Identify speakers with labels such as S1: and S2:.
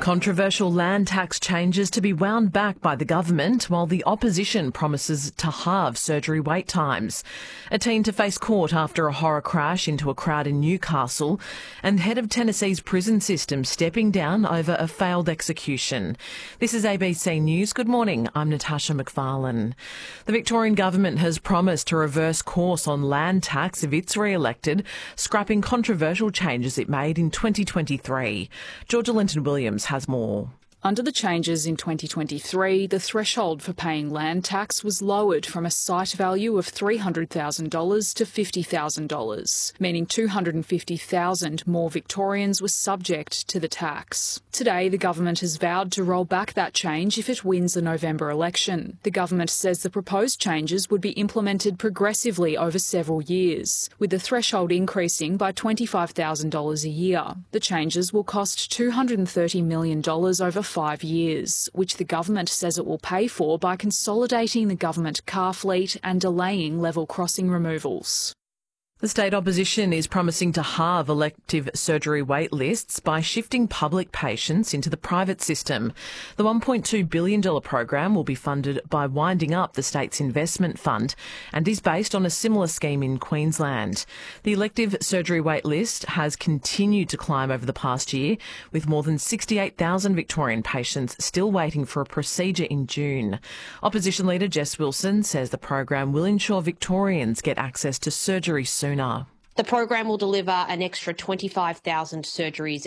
S1: Controversial land tax changes to be wound back by the government while the opposition promises to halve surgery wait times. A teen to face court after a horror crash into a crowd in Newcastle, and head of Tennessee's prison system stepping down over a failed execution. This is ABC News. Good morning, I'm Natasha McFarlane. The Victorian government has promised to reverse course on land tax if it's re-elected, scrapping controversial changes it made in 2023. Georgia Linton-Williams has more.
S2: Under the changes in 2023, the threshold for paying land tax was lowered from a site value of $300,000 to $50,000, meaning 250,000 more Victorians were subject to the tax. Today, the government has vowed to roll back that change if it wins the November election. The government says the proposed changes would be implemented progressively over several years, with the threshold increasing by $25,000 a year. The changes will cost $230 million over 5 years, which the government says it will pay for by consolidating the government car fleet and delaying level crossing removals.
S1: The state opposition is promising to halve elective surgery wait lists by shifting public patients into the private system. The $1.2 billion program will be funded by winding up the state's investment fund and is based on a similar scheme in Queensland. The elective surgery wait list has continued to climb over the past year, with more than 68,000 Victorian patients still waiting for a procedure in June. Opposition leader Jess Wilson says the program will ensure Victorians get access to surgery soon.
S3: The program will deliver an extra 25,000 surgeries